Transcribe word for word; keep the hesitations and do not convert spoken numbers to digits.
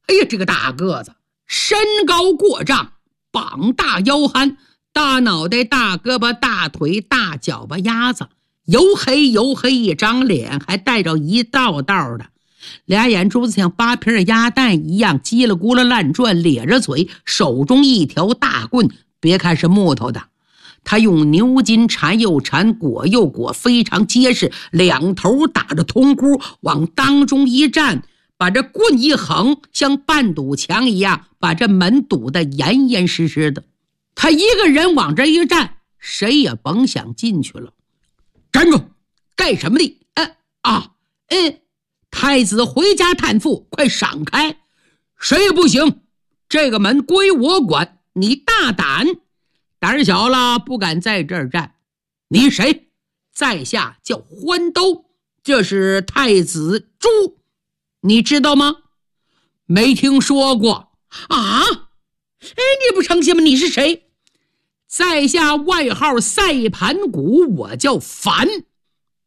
哎呀，这个大个子，身高过丈，膀大腰憨，大脑袋大胳膊大腿大脚巴丫子，黝黑黝黑一张脸，还带着一道道的俩眼珠子像八瓶的鸭蛋一样叽里咕噜乱转，咧着嘴，手中一条大棍，别看是木头的，他用牛筋缠又缠，裹又裹，非常结实，两头打着铜箍，往当中一站，把这棍一横，像半堵墙一样，把这门堵得严严实实的。他一个人往这一站，谁也甭想进去了。站住！干什么的？呃啊，嗯，太子回家探父，快闪开！谁也不行，这个门归我管。你大胆，胆小了，不敢在这儿站。你谁？在下叫欢兜，这是太子朱，你知道吗？没听说过啊？哎，你不成心吗？你是谁？在下外号赛盘鼓，我叫樊。